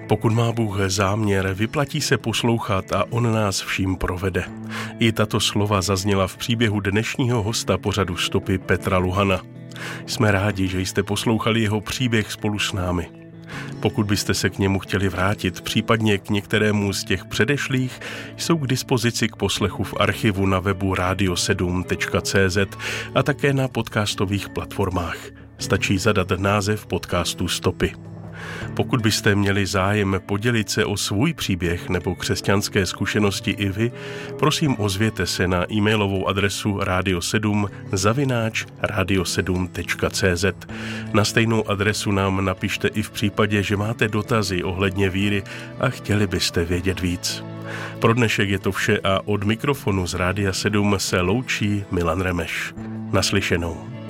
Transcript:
Pokud má Bůh záměr, vyplatí se poslouchat a on nás vším provede. I tato slova zazněla v příběhu dnešního hosta pořadu Stopy Petra Luhana. Jsme rádi, že jste poslouchali jeho příběh spolu s námi. Pokud byste se k němu chtěli vrátit, případně k některému z těch předešlých, jsou k dispozici k poslechu v archivu na webu radio7.cz a také na podcastových platformách. Stačí zadat název podcastu Stopy. Pokud byste měli zájem podělit se o svůj příběh nebo křesťanské zkušenosti i vy, prosím ozvěte se na e-mailovou adresu radio7@radio7.cz. Na stejnou adresu nám napište i v případě, že máte dotazy ohledně víry a chtěli byste vědět víc. Pro dnešek je to vše a od mikrofonu z Rádia 7 se loučí Milan Remeš. Naslyšenou.